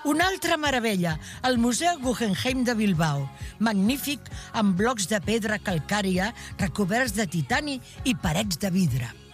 Una altra meravella, el Museu Guggenheim de Bilbao, magnífic amb blocs de pedra calcària recoberts de titani i parets de vidre.